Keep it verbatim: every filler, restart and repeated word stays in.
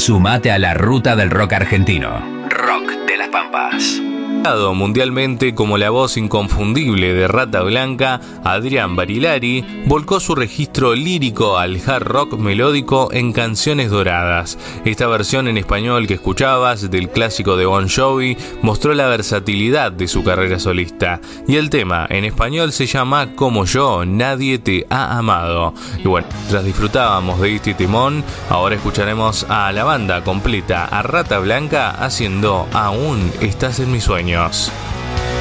Sumate a la ruta del rock argentino. Rock de las Pampas. Mundialmente como la voz inconfundible de Rata Blanca, Adrián Barilari volcó su registro lírico al hard rock melódico en Canciones Doradas. Esta versión en español que escuchabas del clásico de Bon Jovi mostró la versatilidad de su carrera solista, y el tema en español se llama Como yo, nadie te ha amado. Y bueno, tras disfrutábamos de este temón, ahora escucharemos a la banda completa, a Rata Blanca, haciendo Aún estás en mis sueños.